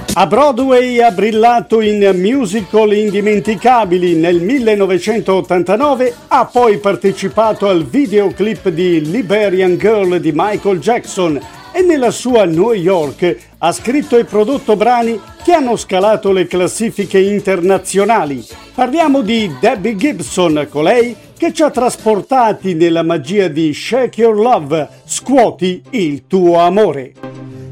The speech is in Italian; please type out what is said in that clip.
A Broadway ha brillato in musical indimenticabili. Nel 1989 ha poi partecipato al videoclip di Liberian Girl di Michael Jackson e nella sua New York ha scritto e prodotto brani che hanno scalato le classifiche internazionali. Parliamo di Debbie Gibson, colei che ci ha trasportati nella magia di Shake Your Love, scuoti il tuo amore.